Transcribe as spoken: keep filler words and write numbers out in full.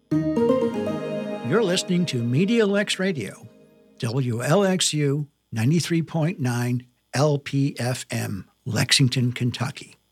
You're listening to Media Lex Radio, W L X U ninety-three point nine L P F M, Lexington, Kentucky.